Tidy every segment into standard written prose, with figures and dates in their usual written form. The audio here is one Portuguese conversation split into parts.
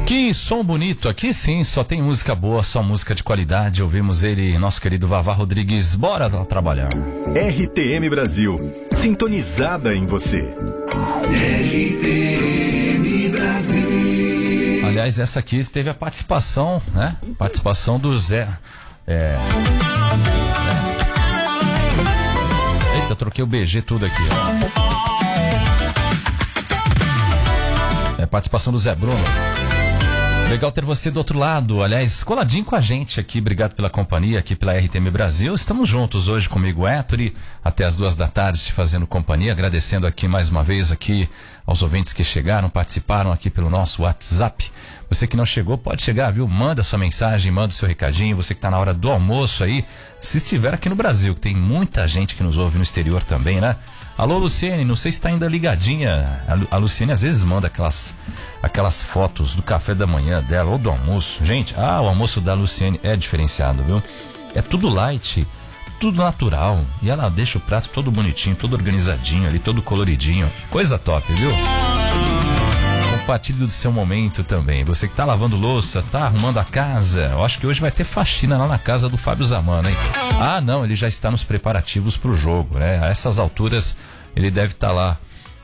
Que som bonito, aqui sim, só tem música boa, só música de qualidade. Ouvimos ele, nosso querido Vavá Rodrigues. Bora trabalhar. RTM Brasil, sintonizada em você. RTM Brasil. Aliás, essa aqui teve a participação, né? Participação do Zé. Eita, troquei o BG tudo aqui, ó. Participação do Zé Bruno. Legal ter você do outro lado, aliás, coladinho com a gente aqui, obrigado pela companhia aqui pela RTM Brasil. Estamos juntos hoje comigo, Héctor, até as 2h te fazendo companhia, agradecendo aqui mais uma vez aqui aos ouvintes que chegaram, participaram aqui pelo nosso WhatsApp. Você que não chegou, pode chegar, viu? Manda sua mensagem, manda o seu recadinho, você que está na hora do almoço aí, se estiver aqui no Brasil, que tem muita gente que nos ouve no exterior também, né? Alô, Luciene, não sei se está ainda ligadinha. A Luciene às vezes manda aquelas fotos do café da manhã dela ou do almoço. Gente, o almoço da Luciene é diferenciado, viu? É tudo light, tudo natural. E ela deixa o prato todo bonitinho, todo organizadinho ali, todo coloridinho. Coisa top, viu? Compartilhe do seu momento também. Você que tá lavando louça, tá arrumando a casa. Eu acho que hoje vai ter faxina lá na casa do Fábio Zamano, hein? Não, ele já está nos preparativos pro jogo, né? A essas alturas ele deve estar lá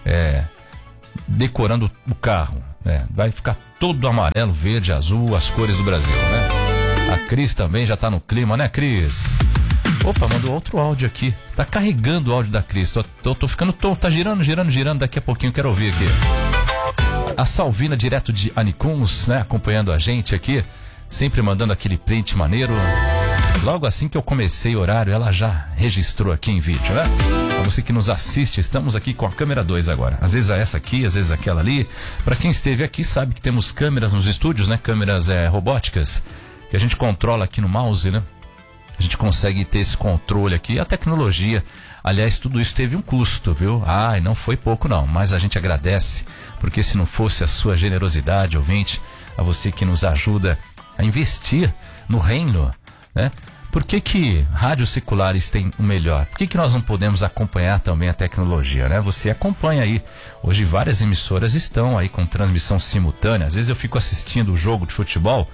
decorando o carro, né? Vai ficar todo amarelo, verde, azul, as cores do Brasil, né? A Cris também já tá no clima, né, Cris? Opa, mandou outro áudio aqui. Tá carregando o áudio da Cris. Tô ficando tonto, tá girando. Daqui a pouquinho quero ouvir aqui. A Salvina, direto de Anicuns, né, acompanhando a gente aqui, sempre mandando aquele print maneiro. Logo assim que eu comecei o horário, ela já registrou aqui em vídeo, né? Pra você que nos assiste, estamos aqui com a câmera 2 agora. Às vezes é essa aqui, às vezes aquela ali. Pra quem esteve aqui sabe que temos câmeras nos estúdios, né? Câmeras robóticas, que a gente controla aqui no mouse, né? A gente consegue ter esse controle aqui. A tecnologia, aliás, tudo isso teve um custo, viu? E não foi pouco não, mas a gente agradece, porque se não fosse a sua generosidade, ouvinte, a você que nos ajuda a investir no reino, né? Por que rádios seculares têm o melhor? Por que nós não podemos acompanhar também a tecnologia, né? Você acompanha aí, hoje várias emissoras estão aí com transmissão simultânea. Às vezes eu fico assistindo o jogo de futebol,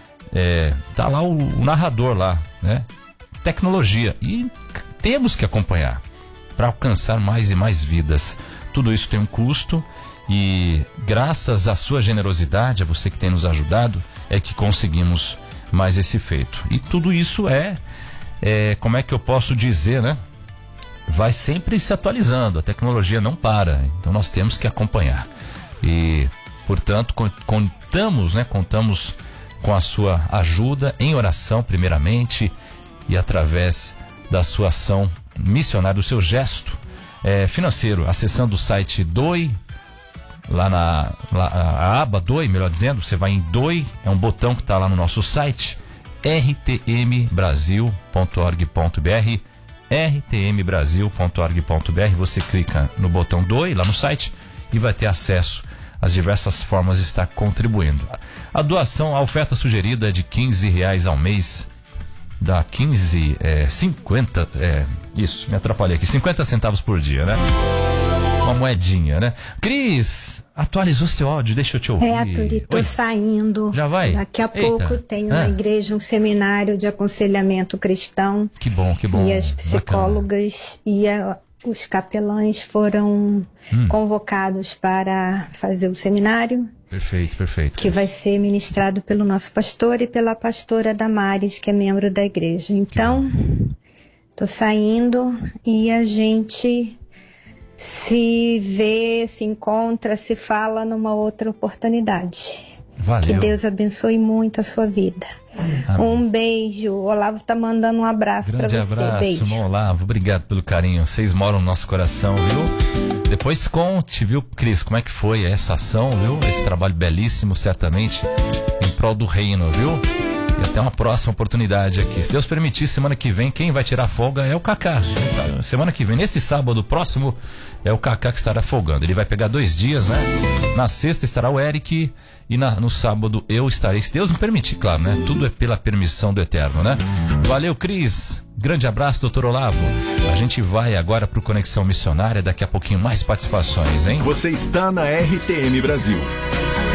tá lá o narrador lá, né? Tecnologia, e temos que acompanhar para alcançar mais e mais vidas. Tudo isso tem um custo e graças à sua generosidade, a você que tem nos ajudado, é que conseguimos mais esse feito. E tudo isso como é que eu posso dizer, né? Vai sempre se atualizando, a tecnologia não para, então nós temos que acompanhar. E, portanto, contamos com a sua ajuda em oração, primeiramente, e através da sua ação missionária, do seu gesto financeiro, acessando o site Doe, a aba Doe, melhor dizendo, você vai em Doe, é um botão que está lá no nosso site, rtmbrasil.org.br, rtmbrasil.org.br, você clica no botão Doe lá no site e vai ter acesso às diversas formas de estar contribuindo. A doação, a oferta sugerida é de R$15 ao mês, dá 50, isso, me atrapalhei aqui, 50 centavos por dia, né? Uma moedinha, né? Cris, atualizou seu áudio, deixa eu te ouvir. Héctor, tô saindo. Já vai? Daqui a pouco tem uma igreja, um seminário de aconselhamento cristão. Que bom. E as psicólogas os capelães foram convocados para fazer o seminário. Perfeito. Que vai ser ministrado pelo nosso pastor e pela pastora Damares, que é membro da igreja. Então, tô saindo e a gente se vê, se encontra, se fala numa outra oportunidade. Valeu. Que Deus abençoe muito a sua vida. Amém. Um beijo. O Olavo tá mandando um abraço para você. Abraço, beijo. Irmão Olavo. Obrigado pelo carinho. Vocês moram no nosso coração, viu? Depois conte, viu, Cris, como é que foi essa ação, viu? Esse trabalho belíssimo, certamente, em prol do reino, viu? E até uma próxima oportunidade aqui. Se Deus permitir, semana que vem, quem vai tirar folga é o Cacá. Semana que vem, neste sábado próximo, é o Cacá que estará folgando. Ele vai pegar 2 dias, né? Na sexta estará o Eric e no sábado eu estarei. Se Deus me permitir, claro, né? Tudo é pela permissão do Eterno, né? Valeu, Cris. Grande abraço, doutor Olavo. A gente vai agora pro Conexão Missionária. Daqui a pouquinho mais participações, hein? Você está na RTM Brasil.